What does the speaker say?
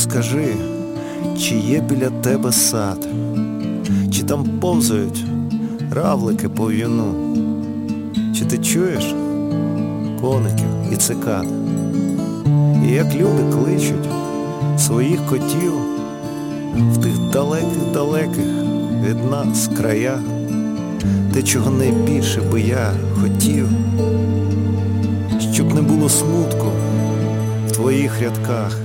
скажи, чи є біля тебе сад, чи там повзають равлики по в'юну, чи ти чуєш коників і цикад, і як люди кличуть своїх котів в тих далеких-далеких від нас краях, те, чого найбільше би я хотів, щоб не було смутку в твоїх рядках,